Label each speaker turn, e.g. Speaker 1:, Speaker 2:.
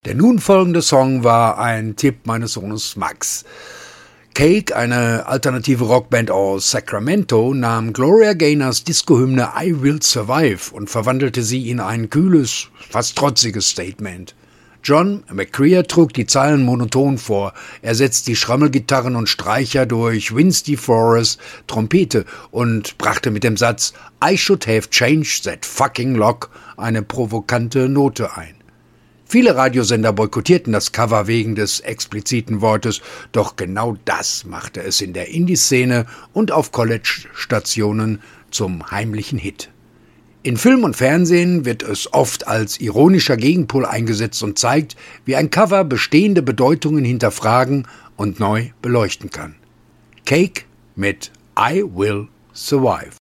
Speaker 1: Der nun folgende Song war ein Tipp meines Sohnes Max. Cake, eine alternative Rockband aus Sacramento, nahm Gloria Gaynors Disco-Hymne I Will Survive und verwandelte sie in ein kühles, fast trotziges Statement. John McCrea trug die Zeilen monoton vor, ersetzte die Schrammelgitarren und Streicher durch Vince DeForest Trompete und brachte mit dem Satz I should have changed that fucking lock eine provokante Note ein. Viele Radiosender boykottierten das Cover wegen des expliziten Wortes, doch genau das machte es in der Indie-Szene und auf College-Stationen zum heimlichen Hit. In Film und Fernsehen wird es oft als ironischer Gegenpol eingesetzt und zeigt, wie ein Cover bestehende Bedeutungen hinterfragen und neu beleuchten kann. Cake mit I Will Survive.